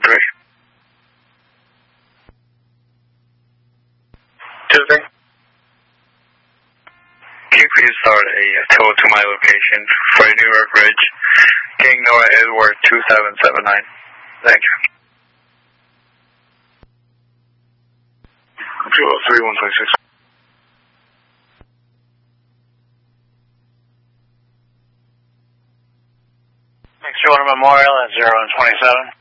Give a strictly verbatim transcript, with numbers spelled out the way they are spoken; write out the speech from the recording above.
three. Tuesday. Can you please start a tow to my location for a New York Ridge, King Noah Edward two seven seven nine. Thank you. two oh three one twenty-six. Next order Memorial at zero and twenty-seven.